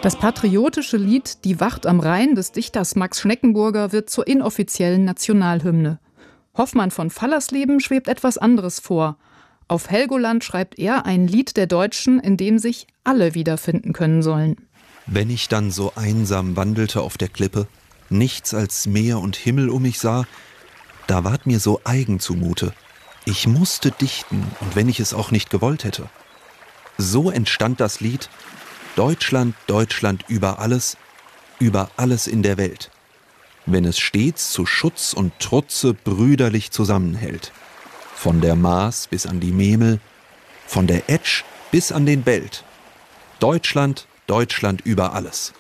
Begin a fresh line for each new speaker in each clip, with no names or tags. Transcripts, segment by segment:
Das patriotische Lied »Die Wacht am Rhein« des Dichters Max Schneckenburger wird zur inoffiziellen Nationalhymne. Hoffmann von Fallersleben schwebt etwas anderes vor. Auf Helgoland schreibt er ein Lied der Deutschen, in dem sich alle wiederfinden können sollen.
Wenn ich dann so einsam wandelte auf der Klippe, nichts als Meer und Himmel um mich sah, da ward mir so eigen zumute. Ich musste dichten, und wenn ich es auch nicht gewollt hätte. So entstand das Lied »Deutschland, Deutschland über alles in der Welt«, wenn es stets zu Schutz und Trutze brüderlich zusammenhält. Von der Maas bis an die Memel, von der Etsch bis an den Belt. Deutschland, Deutschland über alles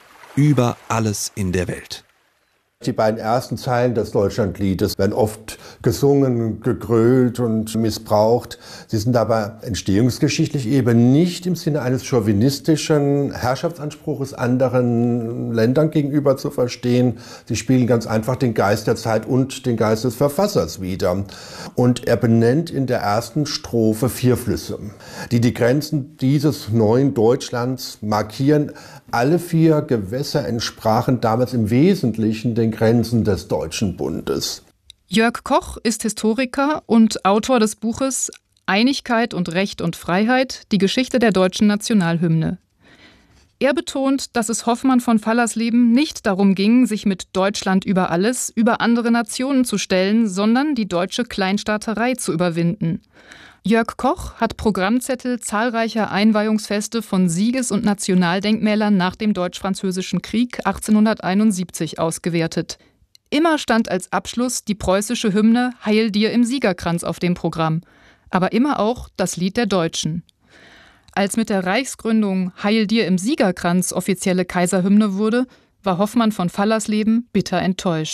in der Welt.
Die beiden ersten Zeilen des Deutschlandliedes werden oft gesungen, gegrölt und missbraucht. Sie sind aber entstehungsgeschichtlich eben nicht im Sinne eines chauvinistischen Herrschaftsanspruches anderen Ländern gegenüber zu verstehen. Sie spielen ganz einfach den Geist der Zeit und den Geist des Verfassers wider. Und er benennt in der ersten Strophe 4 Flüsse, die die Grenzen dieses neuen Deutschlands markieren. Alle 4 Gewässer entsprachen damals im Wesentlichen den Grenzen des Deutschen Bundes.
Jörg Koch ist Historiker und Autor des Buches »Einigkeit und Recht und Freiheit – Die Geschichte der deutschen Nationalhymne«. Er betont, dass es Hoffmann von Fallersleben nicht darum ging, sich mit Deutschland über alles über andere Nationen zu stellen, sondern die deutsche Kleinstaaterei zu überwinden. Jörg Koch hat Programmzettel zahlreicher Einweihungsfeste von Sieges- und Nationaldenkmälern nach dem Deutsch-Französischen Krieg 1871 ausgewertet. Immer stand als Abschluss die preußische Hymne »Heil dir im Siegerkranz« auf dem Programm, aber immer auch das Lied der Deutschen. Als mit der Reichsgründung »Heil dir im Siegerkranz« offizielle Kaiserhymne wurde, war Hoffmann von Fallersleben bitter enttäuscht.